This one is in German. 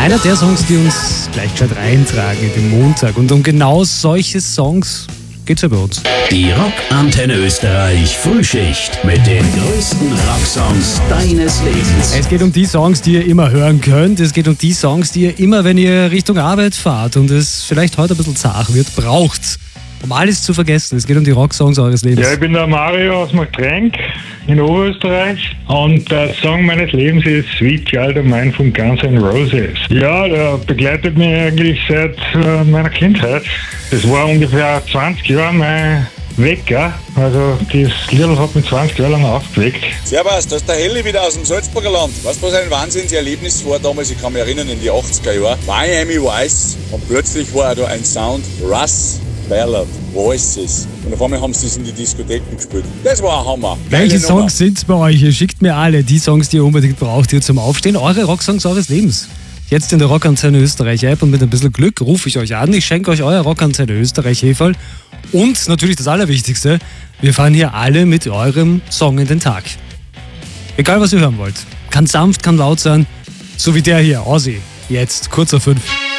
Einer der Songs, die uns gleich gescheit reintragen in den Montag. Und um genau solche Songs geht's ja bei uns. Die Rockantenne Österreich Frühschicht mit den größten Rocksongs deines Lebens. Es geht um die Songs, die ihr immer hören könnt. Es geht um die Songs, die ihr immer, wenn ihr Richtung Arbeit fahrt und es vielleicht heute ein bisschen zart wird, braucht. Um alles zu vergessen. Es geht um die Rocksongs eures Lebens. Ja, ich bin der Mario aus Marktrenk in Oberösterreich und der Song meines Lebens ist Sweet Child of Mine von Guns N' Roses. Ja, der begleitet mich eigentlich seit meiner Kindheit. Das war ungefähr 20 Jahre mein Wecker. Also das Lied hat mich 20 Jahre lang aufgeweckt. Servus, da ist der Helli wieder aus dem Salzburger Land. Weißt du, was ein Wahnsinnserlebnis war damals? Ich kann mich erinnern, in die 80er Jahre. Miami Vice und plötzlich war da ein Sound, Russ Ballad, Voices. Und auf einmal haben sie das in die Diskotheken gespielt. Das war ein Hammer. Welche Songs sind's bei euch? Ihr schickt mir alle die Songs, die ihr unbedingt braucht hier zum Aufstehen. Eure Rocksongs eures Lebens. Jetzt in der Rockantenne Österreich App und mit ein bisschen Glück rufe ich euch an. Ich schenke euch euer Rockantenne Österreich Heferl. Und natürlich das Allerwichtigste, wir fahren hier alle mit eurem Song in den Tag. Egal was ihr hören wollt. Kann sanft, kann laut sein. So wie der hier, Ozzy. Jetzt, kurz auf 5.